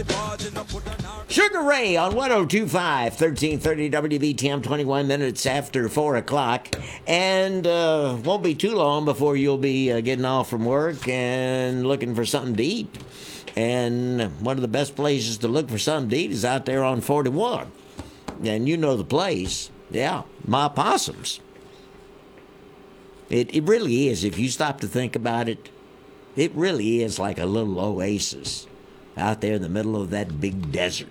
Sugar Ray on 102.5, 1330 WBTM, 21 minutes after 4 o'clock. And won't be too long before you'll be getting off from work and looking for something to eat. And one of the best places to look for something to eat is out there on 41. And you know the place. Yeah, My Possums. It really is. If you stop to think about it, it really is like a little oasis out there in the middle of that big desert.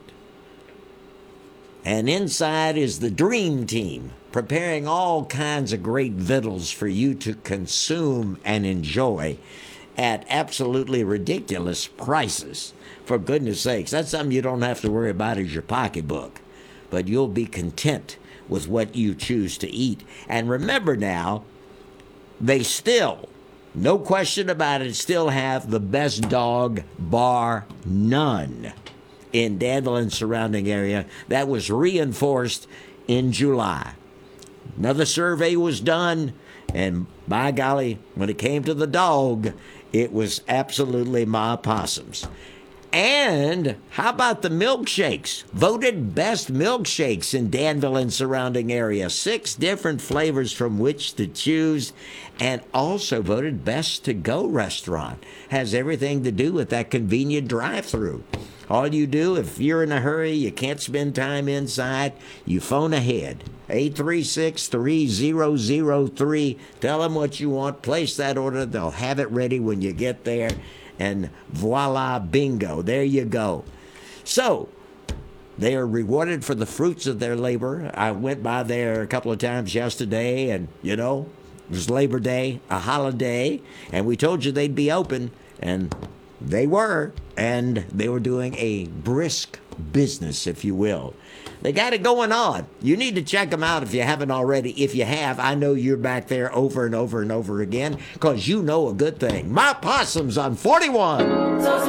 And inside is the dream team, preparing all kinds of great victuals for you to consume and enjoy at absolutely ridiculous prices. For goodness sakes, that's something you don't have to worry about is your pocketbook. But you'll be content with what you choose to eat. And remember now, they still, no question about it, still have the best dog bar none in Danville and surrounding area. That was reinforced in July. Another survey was done, and by golly, when it came to the dog, it was absolutely My Possums. And how about the milkshakes? Voted best milkshakes in Danville and surrounding area. 6 different flavors from which to choose. And also voted best to-go restaurant. Has everything to do with that convenient drive-through. All you do, if you're in a hurry, you can't spend time inside, you phone ahead. 836-3003. Tell them what you want. Place that order. They'll have it ready when you get there. And voila, bingo, there you go. So, they are rewarded for the fruits of their labor. I went by there a couple of times yesterday, and, you know, it was Labor Day, a holiday, and we told you they'd be open, and they were, and they were doing a brisk business, if you will. They got it going on. You need to check them out if you haven't already. If you have, I know you're back there over and over and over again because you know a good thing. My Possums on 41.